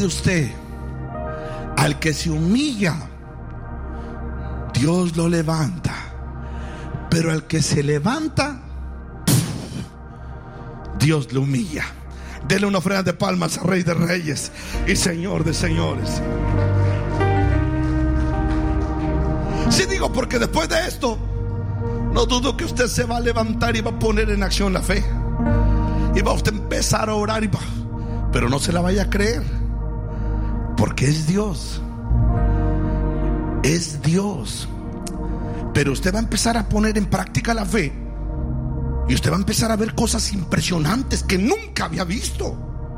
de usted, al que se humilla, Dios lo levanta. Pero al que se levanta, Dios lo humilla. Denle una ofrenda de palmas al Rey de Reyes y Señor de Señores. Sí, digo, porque después de esto, no dudo que usted se va a levantar y va a poner en acción la fe. Y va a usted empezar a orar, pero no se la vaya a creer, porque es Dios. Es Dios. Pero usted va a empezar a poner en práctica la fe, y usted va a empezar a ver cosas impresionantes que nunca había visto.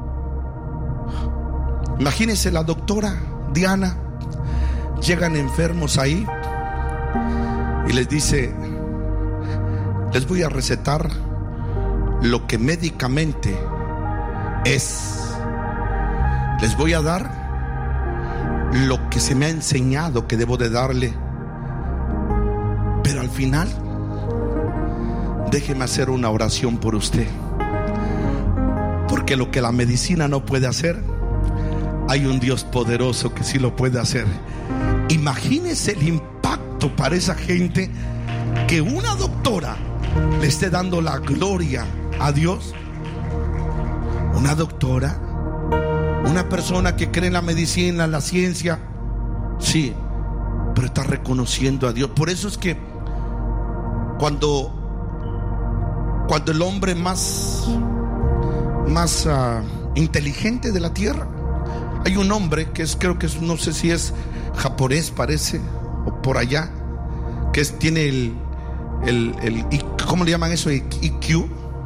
Imagínese la doctora Diana. Llegan enfermos ahí y les dice: les voy a recetar lo que médicamente es. Les voy a dar lo que se me ha enseñado que debo de darle. Pero al final, déjeme hacer una oración por usted, porque lo que la medicina no puede hacer, hay un Dios poderoso que sí lo puede hacer. Imagínese el impacto para esa gente, que una doctora le esté dando la gloria a Dios. Una doctora, una persona que cree en la medicina, en la ciencia, sí, pero está reconociendo a Dios. Por eso es que cuando el hombre más inteligente de la tierra, hay un hombre que es, creo que es, no sé si es japonés, parece, o por allá, que tiene el ¿cómo le llaman eso? IQ,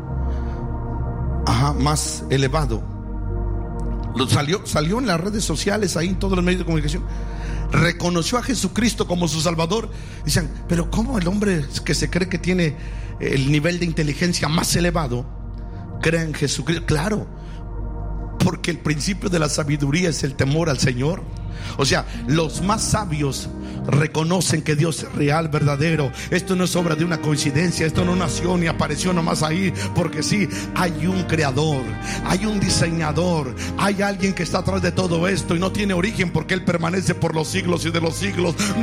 más elevado. Salió en las redes sociales, ahí en todos los medios de comunicación. Reconoció a Jesucristo como su Salvador. Dicen: pero ¿cómo el hombre que se cree que tiene el nivel de inteligencia más elevado cree en Jesucristo? Claro, porque el principio de la sabiduría es el temor al Señor. O sea, los más sabios reconocen que Dios es real, verdadero. Esto no es obra de una coincidencia. Esto no nació ni apareció nomás ahí porque sí. Hay un creador, hay un diseñador, hay alguien que está atrás de todo esto, y no tiene origen porque Él permanece por los siglos y de los siglos.